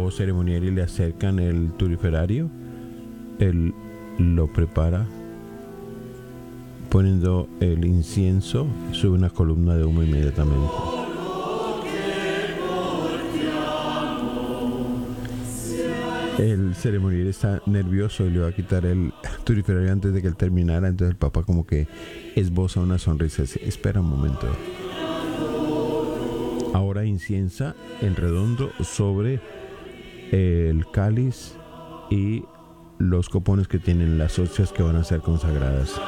nuevo ceremonial y le acercan el turiferario, él lo prepara poniendo el incienso, sube una columna de humo inmediatamente. El ceremonial está nervioso y le va a quitar el turiferario antes de que él terminara. Entonces el Papa como que esboza una sonrisa. Dice, espera un momento. Ahora inciensa en redondo sobre el cáliz y los copones que tienen las hostias que van a ser consagradas.